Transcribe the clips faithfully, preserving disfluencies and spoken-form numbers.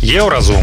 Еўразум.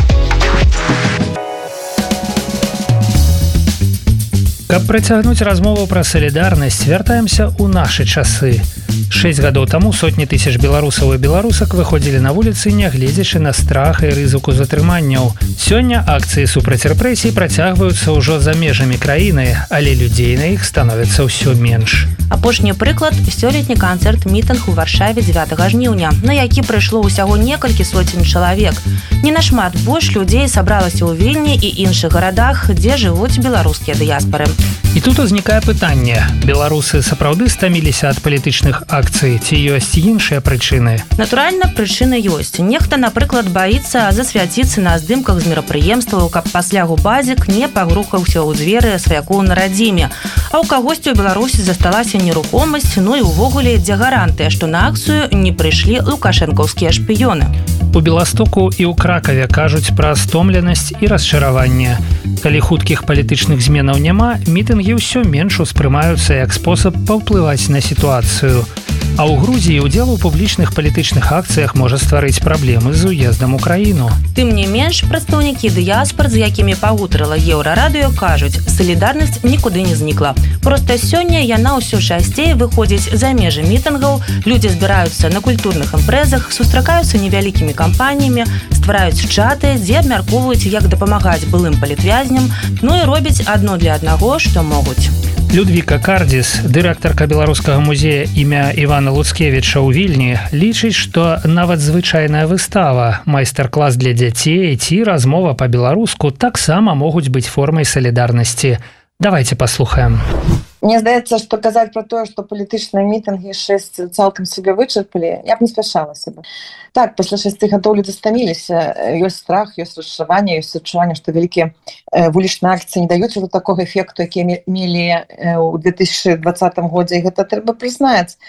Каб працягнуць размову пра салідарнасць, вяртаемся ў нашы часы. Шэсць гадоў таму сотні тысяч беларусаў і беларусак выходзілі на вуліцы, нягледзячы на страх і рызыку затрыманняў. Сёння акцыі супраць рэпрэсій працягваюцца ўжо за межамі краіны, але людзей на іх становіцца ўсё менш. Апошні прыклад – сёлетні канцэрт-мітынг у Варшаве дзевятага жніўня, на які прыйшло ўсяго некалькі соцень чалавек. Не нашмат больш людзей сабралася ў Вільні і іншых гарадах, дзе жывуць беларускія дыяспары. І тут узнікае пытанне. Беларусы сапраўды стаміліся ад палітычных акцый, ці ёсць іншыя прычыны? Натуральна, прычыны ёсць. Нехта, напрыклад, баіцца засвяціцца на здымках з мерапрыемстваў, каб пасля губазік не пагрухаўся ў дзверы сваякоў на радзіме. А ў кагосьці ў Беларусі засталася нерухомасць, ну і ўвогуле дзе гарантыя, што на акцыю не прыйшлі лукашэнкаўскія шпіёны. У Беластоку і ў Кракаве кажуць пра стомленасць і расчараванне. Калі хуткіх палітычных зменаў няма, мітынгі ўсё менш успрымаюцца як спосаб паўплываць на сітуацыю. А ў Грузіі ўдзел у публічных палітычных акцыях можа стварыць праблемы з уездам у краіну. Тым не менш, прадстаўнікі дыяспар, з якімі пагутарыла Еўрарадыё, кажуць, салідарнасць нікуды не знікла. Проста сёння яна ўсё часцей выходзіць за межы мітынгаў, людзі збіраюцца на культурных імпрэзах, сустракаюцца невялікімі кампаніямі, ствараюць чаты, дзе абмяркоўваюць, як дапамагаць былым палітвязням, ну і робяць адно для аднаго, што могуць. Людвіка Кардзіс, дырэктарка беларускага музея імя Івана Луцкевіча ў Вільні, лічыць, што нават звычайная выстава, майстар-клас для дзяцей ці размова па-беларуску таксама могуць быць формай салідарнасці. Давайте паслухаем. Мне здаецца, што казаць пра тое, што палітычныя мітынгі шэсць цалкам сябе вычарпалі, я б не спяшалася бы. Так, пасля шасці гадоў людзі стаміліся, ёсць страх, ёсць расчараванне, ёсць адчуванне, што вялікія вулічныя акцыі не даюць ужо такога эфекту, які мелі ў две тысячы дваццатым годзе, і гэта трэба прызнаць.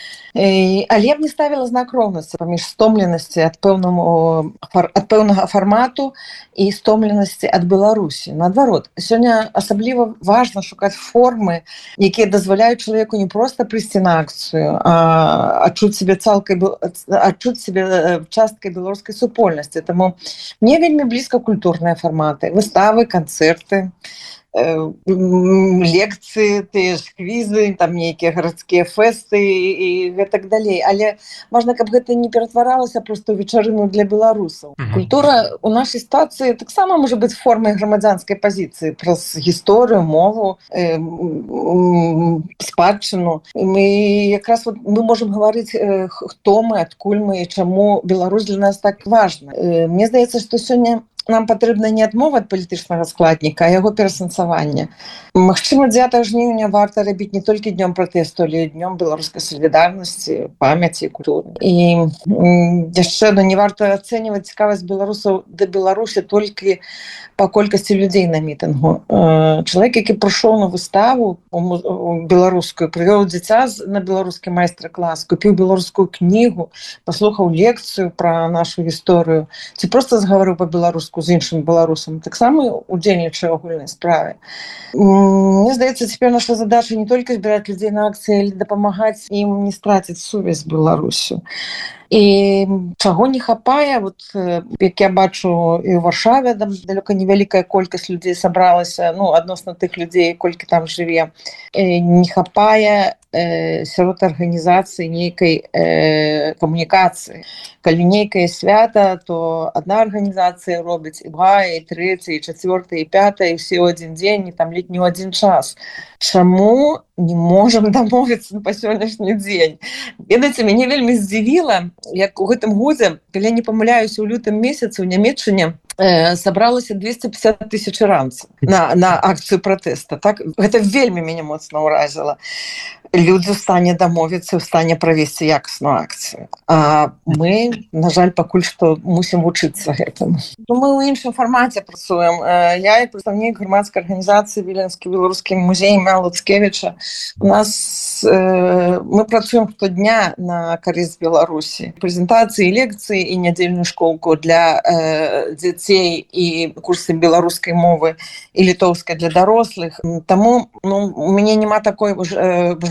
Але я б не ставіла знак роўнасці паміж стомленасці ад пэўнага фармату і стомленасці ад Беларусі. Наадварот, сёння асабліва важна шукаць формы, якія дазваляюць чалавеку не проста прыйсці на акцыю, а адчуць сябе цалкай, адчуць сябе часткай беларускай супольнасці. Таму мне вельмі блізка культурныя фарматы, выставы, канцэрты, лекцыі, тыя ж квізы, там нейкія гарадскія фэсты і гэтак далей. Але важна, каб гэта не ператваралася проста ў вечарыну для беларусаў. Mm-hmm. Культура ў нашай сітуацыі таксама можа быць формай грамадзянскай пазіцыі праз гісторыю, мову, э, спадчыну. Мы якраз вот, мы можам гаварыць, э, хто мы, адкуль мы і чаму Беларусь для нас так важна. Э, мне здаецца, што сёння нам патрэбна не адмова ад палітычнага складніка, а яго пераасэнсаванне. Магчыма, дзевятага жніўня варта рабіць не толькі днём пратэсту, але і днём беларускай салідарнасці, памяці і культуры. І яшчэ не варта ацэньваць цікавасць беларусаў да Беларусі толькі па колькасці людзей на мітынгу. Чалавек, які прыйшоў на выставу беларускую, прывёў дзіця на беларускі майстар-клас, купіў беларускую кнігу, паслухаў лекцыю пра нашу гісторыю, ці проста згаварыў па-беларуску з іншым беларусам, таксама удзельнічае ў агульнай справе. Мне здаецца, цяпер наша задача не толькі збіраць людзей на акцыі, але дапамагаць ім не страціць сувязь з Беларусю. І чаго не хапае, вот, як я бачу і ў Варшаве, там далёка невялікая колькасць людзей сабралася, ну, адносна тых людзей, колькі там жыве, не хапае э, сярод арганізацыі нейкай э, камунікацыі. Калі нейкае свята, то адна арганізацыя робіць і другая, і трэця, і чацвёртая, і пятая, і ўсе ў адзін дзень, і там ледзь не ў адзін час. Чаму не можам дамовіцца па сённяшні дзень? Ведаеце, мяне вельмі здзівіла, як у гэтым годзе, калі я не памыляюся, у лютым месяцы ў Нямецчыне э, сабралася двести пятьдесят тысяч іранцаў на, на акцыю пратэста. Так? Гэта вельмі мяне моцна ўразіла. Людзі ў стане дамовіцца, ў стане правесці якасную акцыю. А мы, на жаль, пакуль што мусім вучыцца гэтаму. Мы ў іншым фармаце працуем. Я, як прадстаўнік грамадскай арганізацыі Віленскі беларускі музей імя Луцкевіча, у нас э, мы працуем штодня на карысць Беларусі. Прэзентацыі, лекцыі і нядзельную школку для э, дзяцей і курсы беларускай мовы і літоўскай для дарослых. Таму ну, у мяне няма такой э,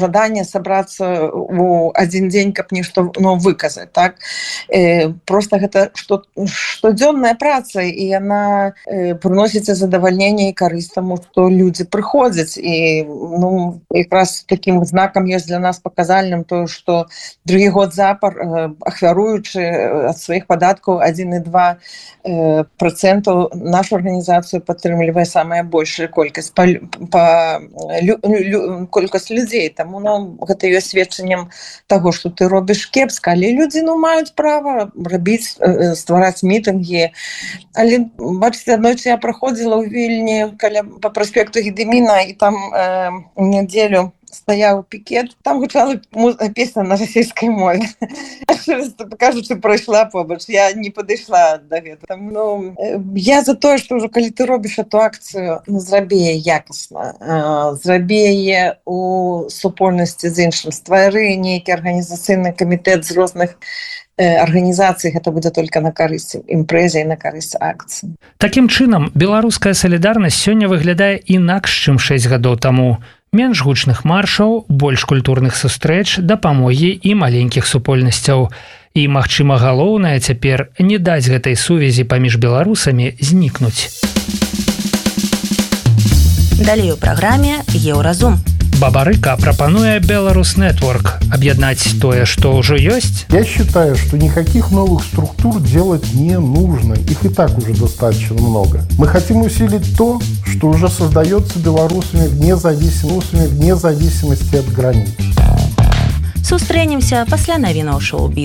жаданне сабрацца у адзін дзень, каб нешта ну, выказаць. Так? Э, просто гэта што, штодзённая праца, і яна э, прыносіць задавальненне і карысць таму, што людзі прыходзяць. І ну, якраз такім знакам ёсць для нас паказальным тое, што другі год запар, э, ахвяруючы ад сваіх падаткаў адзін і два процентаў, нашу арганізацыю падтрымлівае самая большая колькасць па, па лю, лю, колькасць людзей. Таму ну, гэта ёсць сведчаннем таго, што ты робіш кепска, але людзі ну, маюць права рабіць, ствараць мітынгі. Але бачыце, аднойчы я праходзіла ў Вільні каля па праспекту Гедеміна, і там э, у нядзелю стаяў пікет, там гучала песня на расійскай мове. Кажучы, прайшла побач, я не падышла да гэтага. Ну, я за тое, што ўжо калі ты робіш эту акцыю, ну, зрабі яе якасна, зрабі яе у супольнасці з іншым, ствары нейкі арганізацыйны камітэт з розных арганізацый, гэта будзе толькі на карысць імпрэзе і на карысць акцыі. Такім чынам, беларуская салідарнасць сёння выглядае інакш, чым шэсць гадоў таму. Менш гучных маршаў, больш культурных сустрэч, дапамогі і маленькіх супольнасцяў. І, магчыма, галоўнае цяпер не даць гэтай сувязі паміж беларусамі знікнуць. Далей у праграме «Еўразум». Бабарыка прапануе Беларус Network объединять тое, что уже есть. Я считаю, что никаких новых структур делать не нужно. Их и так уже достаточно много. Мы хотим усилить то, что уже создается белорусами вне зависимости, вне зависимости от границ. Сустрэнемся пасля навінаў шоу-біз.